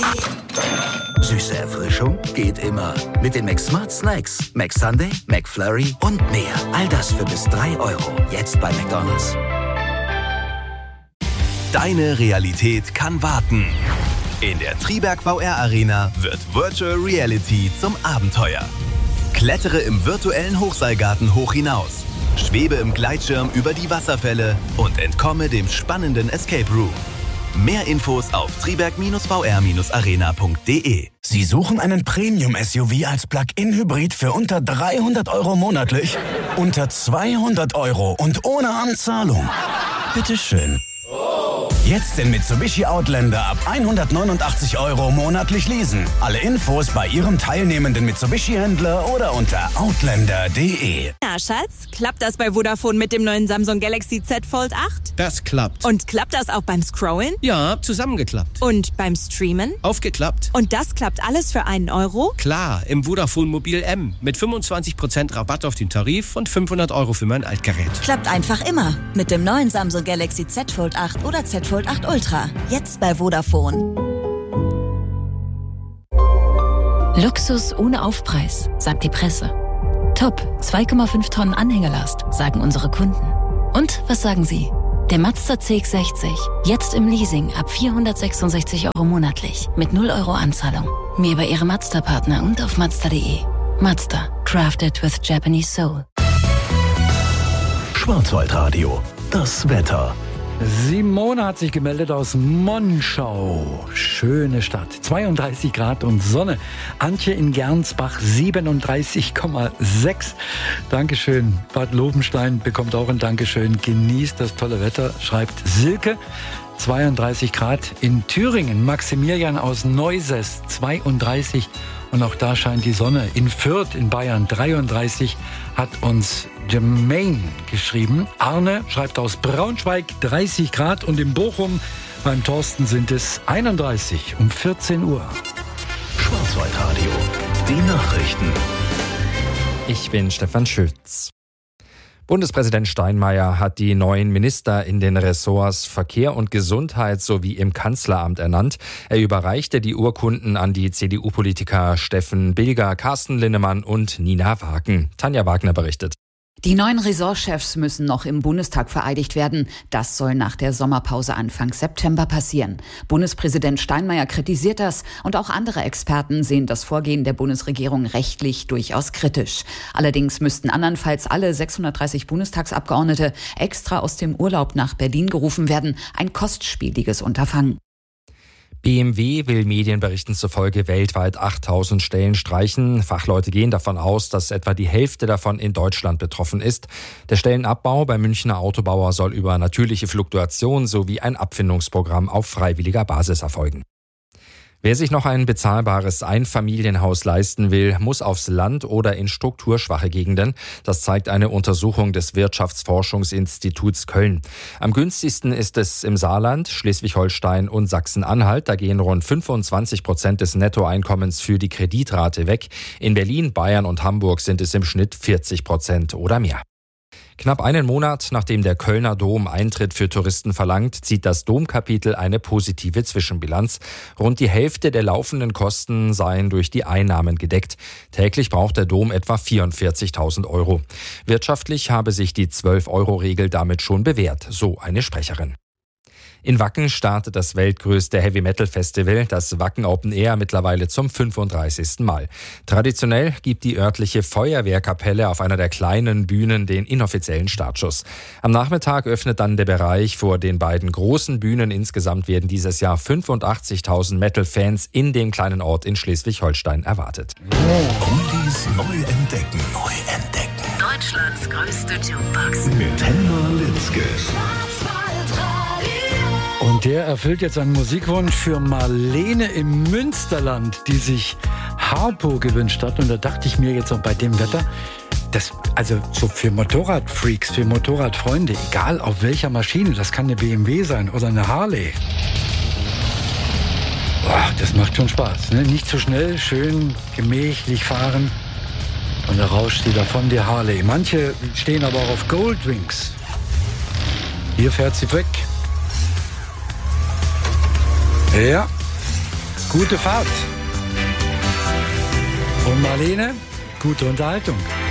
Süße Erfrischung geht immer. Mit den McSmart Snacks. McSunday, McFlurry und mehr. All das für bis 3 €. Jetzt bei McDonald's. Deine Realität kann warten. In der Triberg VR Arena wird Virtual Reality zum Abenteuer. Klettere im virtuellen Hochseilgarten hoch hinaus. Schwebe im Gleitschirm über die Wasserfälle und entkomme dem spannenden Escape Room. Mehr Infos auf triberg-vr-arena.de. Sie suchen einen Premium-SUV als Plug-in-Hybrid für unter 300 € monatlich? Unter 200 € und ohne Anzahlung? Bitteschön. Jetzt den Mitsubishi Outlander ab 189 € monatlich leasen. Alle Infos bei Ihrem teilnehmenden Mitsubishi-Händler oder unter outlander.de. Na, Schatz, klappt das bei Vodafone mit dem neuen Samsung Galaxy Z Fold 8? Das klappt. Und klappt das auch beim Scrollen? Ja, zusammengeklappt. Und beim Streamen? Aufgeklappt. Und das klappt alles für 1 €? Klar, im Vodafone Mobil M. Mit 25% Rabatt auf den Tarif und 500 € für mein Altgerät. Klappt einfach immer. Mit dem neuen Samsung Galaxy Z Fold 8 oder Z Fold 8 Ultra. Jetzt bei Vodafone. Luxus ohne Aufpreis, sagt die Presse. Top, 2,5 Tonnen Anhängerlast, sagen unsere Kunden. Und was sagen Sie? Der Mazda CX-60, jetzt im Leasing ab 466 € monatlich, mit 0 € Anzahlung. Mehr über Ihre Mazda-Partner und auf Mazda.de. Mazda, crafted with Japanese soul. Schwarzwaldradio, das Wetter. Simone hat sich gemeldet aus Monschau. Schöne Stadt. 32 Grad und Sonne. Antje in Gernsbach 37,6. Dankeschön. Bad Lobenstein bekommt auch ein Dankeschön. Genießt das tolle Wetter, schreibt Silke. 32 Grad in Thüringen. Maximilian aus Neuses 32. Und auch da scheint die Sonne. In Fürth in Bayern 33 hat uns Jermaine geschrieben. Arne schreibt aus Braunschweig 30 Grad und in Bochum beim Thorsten sind es 31 um 14 Uhr. Schwarzwaldradio, die Nachrichten. Ich bin Stefan Schütz. Bundespräsident Steinmeier hat die neuen Minister in den Ressorts Verkehr und Gesundheit sowie im Kanzleramt ernannt. Er überreichte die Urkunden an die CDU-Politiker Steffen Bilger, Carsten Linnemann und Nina Wagen. Tanja Wagner berichtet. Die neuen Ressortchefs müssen noch im Bundestag vereidigt werden. Das soll nach der Sommerpause Anfang September passieren. Bundespräsident Steinmeier kritisiert das und auch andere Experten sehen das Vorgehen der Bundesregierung rechtlich durchaus kritisch. Allerdings müssten andernfalls alle 630 Bundestagsabgeordnete extra aus dem Urlaub nach Berlin gerufen werden. Ein kostspieliges Unterfangen. BMW will Medienberichten zufolge weltweit 8.000 Stellen streichen. Fachleute gehen davon aus, dass etwa die Hälfte davon in Deutschland betroffen ist. Der Stellenabbau beim Münchner Autobauer soll über natürliche Fluktuation sowie ein Abfindungsprogramm auf freiwilliger Basis erfolgen. Wer sich noch ein bezahlbares Einfamilienhaus leisten will, muss aufs Land oder in strukturschwache Gegenden. Das zeigt eine Untersuchung des Wirtschaftsforschungsinstituts Köln. Am günstigsten ist es im Saarland, Schleswig-Holstein und Sachsen-Anhalt. Da gehen rund 25% des Nettoeinkommens für die Kreditrate weg. In Berlin, Bayern und Hamburg sind es im Schnitt 40% oder mehr. Knapp einen Monat nachdem der Kölner Dom Eintritt für Touristen verlangt, zieht das Domkapitel eine positive Zwischenbilanz. Rund die Hälfte der laufenden Kosten seien durch die Einnahmen gedeckt. Täglich braucht der Dom etwa 44.000 €. Wirtschaftlich habe sich die 12-Euro-Regel damit schon bewährt, so eine Sprecherin. In Wacken startet das weltgrößte Heavy-Metal-Festival, das Wacken Open Air, mittlerweile zum 35. Mal. Traditionell gibt die örtliche Feuerwehrkapelle auf einer der kleinen Bühnen den inoffiziellen Startschuss. Am Nachmittag öffnet dann der Bereich vor den beiden großen Bühnen. Insgesamt werden dieses Jahr 85.000 Metal-Fans in dem kleinen Ort in Schleswig-Holstein erwartet. Oldies neu entdecken. Deutschlands größte Jukebox. Mit Helma Litzke. Und der erfüllt jetzt einen Musikwunsch für Marlene im Münsterland, die sich Harpo gewünscht hat. Und da dachte ich mir jetzt auch bei dem Wetter, also so für Motorradfreaks, für Motorradfreunde, egal auf welcher Maschine, das kann eine BMW sein oder eine Harley. Boah, das macht schon Spaß, ne? Nicht zu schnell, schön gemächlich fahren. Und da rauscht sie davon, die Harley. Manche stehen aber auch auf Goldwings. Hier fährt sie weg. Ja, Gute Fahrt. Und Marlene, gute Unterhaltung.